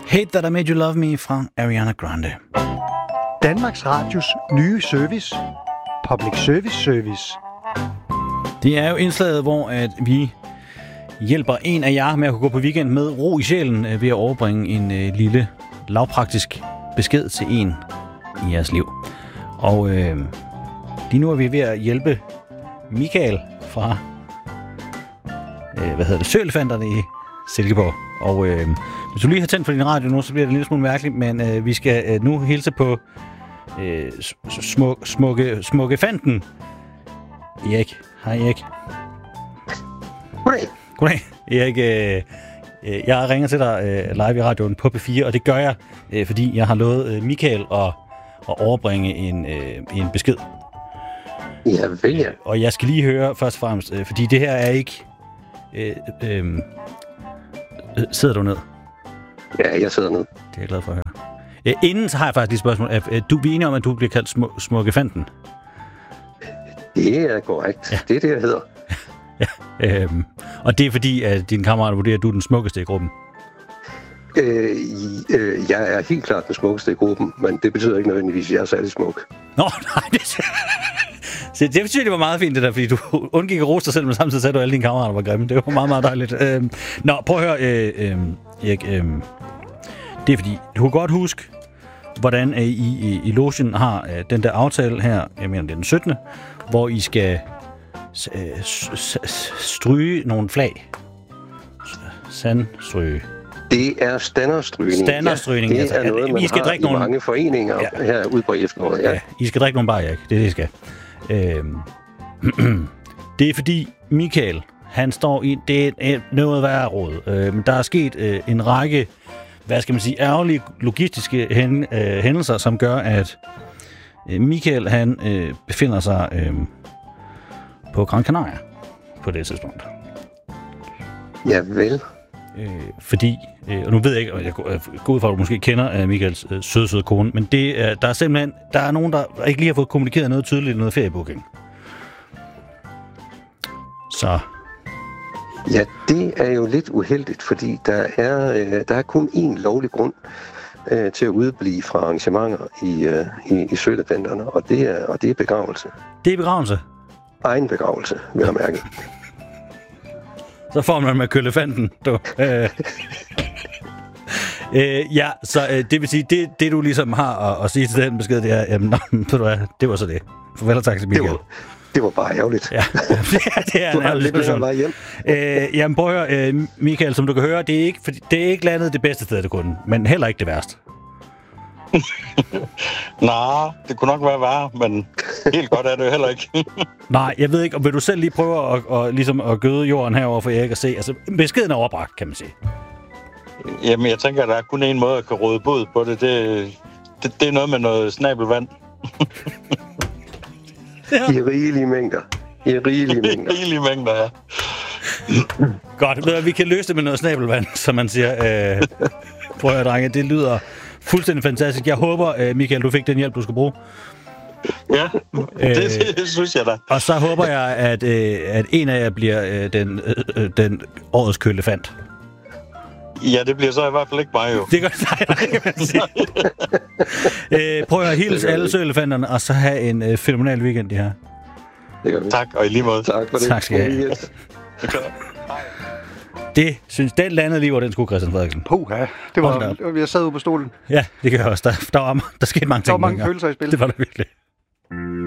Hate That I Made You Love Me fra Ariana Grande. Danmarks Radios nye service. Public Service. Det er jo indslaget, hvor at vi hjælper en af jer med at kunne gå på weekend med ro i sjælen ved at overbringe en lille lavpraktisk besked til en i jeres liv. Og lige nu er vi ved at hjælpe Michael fra Søelefanterne i Silkeborg. Og hvis du lige har tændt for din radio nu, så bliver det en lille smule mærkeligt, men vi skal nu hilse på smukke fanten. Erik. Hej Erik. Goddag. Erik, jeg ringer til dig live i radioen på P4, og det gør jeg, fordi jeg har lovet Michael at overbringe en besked. Ja, vel ja. Og jeg skal lige høre først og fremmest, fordi det her er ikke... sidder du ned? Ja, jeg sidder ned. Det er jeg glad for at høre. Inden så har jeg faktisk et spørgsmål. Du er enige om, at du bliver kaldt smukkefanten? Det er korrekt. Ja. Det er det, jeg hedder. Ja. Og det er fordi, at dine kammerater vurderer, at du er den smukkeste i gruppen? Jeg er helt klart den smukkeste i gruppen, men det betyder ikke nødvendigvis, at jeg er særlig smuk. Nå, nej, det synes jeg, det var meget fint, det der, fordi du undgik at rose dig selv, men samtidig sagde du, at alle dine kammerater var grimme. Det var meget, meget dejligt. Nå, prøv at høre, Erik. Det er fordi, du kan godt huske, hvordan I logen har den der aftale her, jeg mener, det er den 17., hvor I skal stryge nogle flag. Sandstryge. Det er standardstrygning. Standardstrygning. Ja, det er noget, man har i mange foreninger her ude på efteråret. Ja. I skal drikke nogle bajer, Erik. Det er det, I skal. Det er fordi Michael, han står i... Det er noget værre råd. Der er sket en række, hvad skal man sige, ærgerlige logistiske hændelser, som gør, at Michael, han befinder sig på Gran Canaria på det tidspunkt. Ja, vel. Fordi, og nu ved jeg ikke, og jeg går ud fra, at du måske kender Michaels søde kone, men der er simpelthen, der er nogen, der ikke lige har fået kommunikeret noget tydeligt i noget feriebooking. Så. Ja, det er jo lidt uheldigt, fordi der er kun én lovlig grund til at udeblive fra arrangementer i Søelefanterne, og det er begravelse. Det er begravelse? Egen begravelse, vil jeg mærke. Så får man med kølefanten, du. Ja, så det vil sige, det du ligesom har at sige til den besked, det er, jamen, det var så det. Farvel og tak til Michael. Det var bare ærgerligt. Ja, det er en ærgerlig situation. Jamen prøv at høre, Michael, som du kan høre, det er ikke landet det bedste sted af det kunde, men heller ikke det værste. Nej, det kunne nok være værre, men helt godt er det jo heller ikke. Nej, jeg ved ikke, og vil du selv lige prøve at gøde jorden herover for Erik at se? Altså, beskeden er overbragt, kan man sige. Jamen, jeg tænker, at der er kun en måde at kan råde bod på det. Det er noget med noget snabelvand. Ja. I rigelige mængder. I rigelige mængder, ja. Godt, vi kan løse det med noget snabelvand, som man siger. Prøv at høre, drenge, det lyder fuldstændig fantastisk. Jeg håber, Michael, du fik den hjælp, du skal bruge. Ja, det synes jeg da. Og så håber jeg, at en af jer bliver den årets kølefant. Ja, det bliver så i hvert fald ikke mig jo. Det gør nej, kan man sige. Prøv at hilse alle søelefanterne, og så have en fænomenal weekend, de her. Det gør vi. Tak, og i lige måde. Tak for det. Tak skal I have. Det synes den landede lige, hvor den skulle, Christian Frederiksen. Puha, jeg sad ude på stolen. Ja, det gør jeg også. Der skete mange ting. Der var mange følelser i spil. Det var der virkelig.